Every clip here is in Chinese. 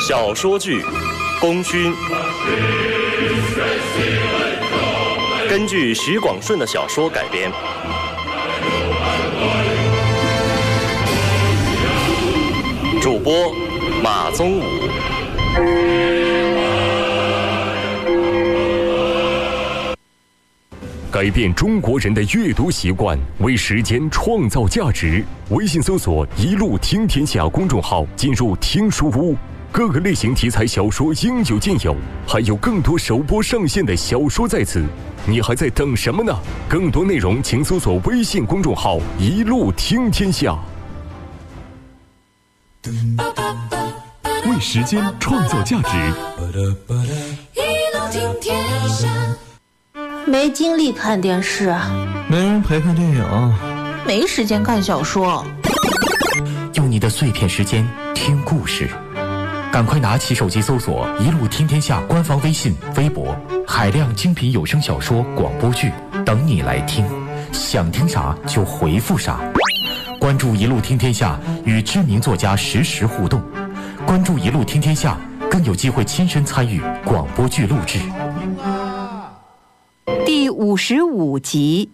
小说剧《功勋》，根据许广顺的小说改编。主播马宗武。 改变中国人的阅读习惯，为时间创造价值。微信搜索“一路听天下”公众号，进入听书屋，各个类型题材小说应有尽有，还有更多首播上线的小说在此，你还在等什么呢？更多内容请搜索微信公众号“一路听天下”。为时间创造价值。 一路听天下。 没精力看电视， 没人陪看电影， 没时间看小说。 用你的碎片时间听故事，赶快拿起手机搜索“一路听天下”官方微信、微博，海量精品有声小说、广播剧等你来听，想听啥就回复啥。关注“一路听天下”，与知名作家实时互动。关注“一路听天下”，更有机会亲身参与广播剧录制。 第55集，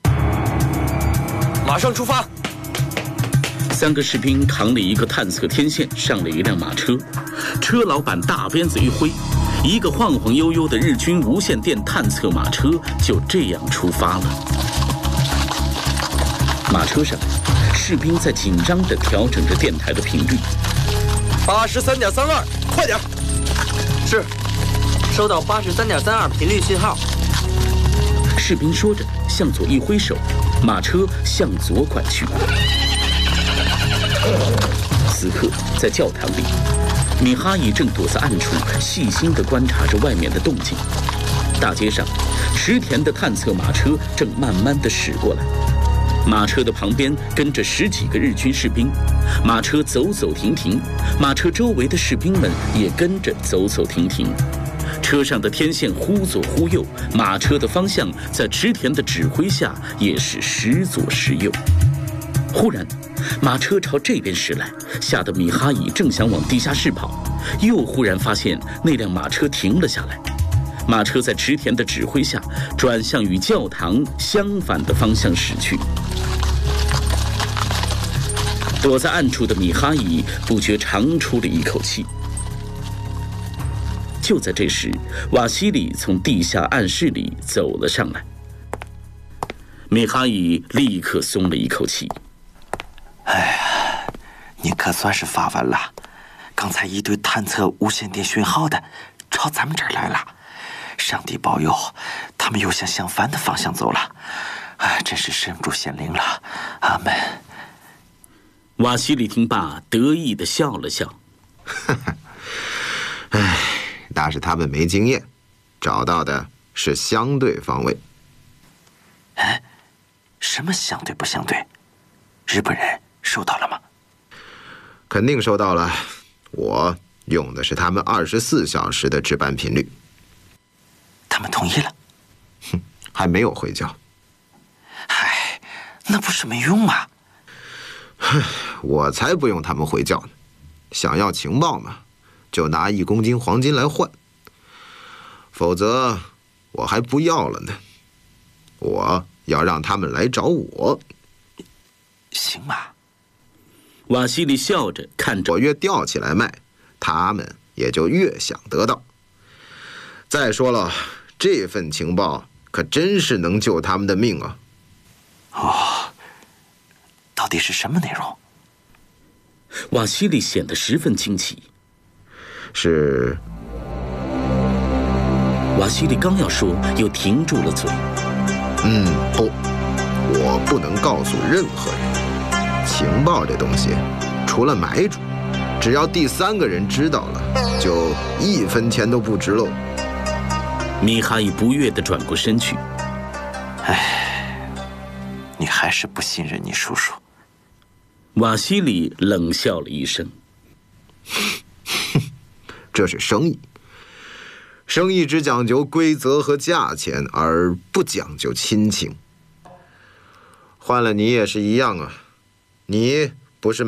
马上出发。 3个士兵扛了一个探测天线，上了一辆马车，车老板大鞭子一挥，一个晃晃悠悠的日军无线电探测马车就这样出发了。马车上，士兵在紧张地调整着电台的频率。 83.32，快点！ 是，收到83.32频率信号。 士兵说着，向左一挥手，马车向左拐去。此刻，在教堂里，米哈伊正躲在暗处，细心地观察着外面的动静。大街上，石田的探测马车正慢慢地驶过来，马车的旁边跟着10几个日军士兵，马车走走停停，马车周围的士兵们也跟着走走停停。车上的天线忽左忽右，马车的方向在池田的指挥下也是时左时右。忽然，马车朝这边驶来，吓得米哈伊正想往地下室跑，又忽然发现那辆马车停了下来。马车在池田的指挥下转向与教堂相反的方向驶去。躲在暗处的米哈伊不觉长出了一口气。就在这时，瓦西里从地下暗室里走了上来。米哈伊立刻松了一口气。 哎呀，你可算是发完了！刚才一队探测无线电讯号的朝咱们这儿来了，上帝保佑，他们又向相反的方向走了。哎，真是神主显灵了，阿门。 瓦西里听罢，得意地笑了笑。 哎，那是他们没经验，找到的是相对方位。 哎，什么相对不相对？日本人收到了吗？ 肯定收到了，我用的是他们24小时的值班频率。 他们同意了？ 哼，还没有回叫。 唉，那不是没用吗？ 我才不用他们回叫呢，想要情报嘛，就拿1公斤黄金来换，否则我还不要了呢。我要让他们来找我， 行吗？ 瓦西里笑着看着我，越吊起来卖，他们也就越想得到。再说了，这份情报可真是能救他们的命啊！ 哦，到底是什么内容？ 瓦西里显得十分惊奇。 是。 瓦西里刚要说，又停住了嘴。 不，我不能告诉任何人。情报这东西，除了买主，只要第3个人知道了，就1分钱都不值喽。 米哈伊不悦地转过身去。 唉，你还是不信任你叔叔。 瓦西里冷笑了一声。 这是生意，生意只讲究规则和价钱，而不讲究亲情。换了你也是一样啊，你不是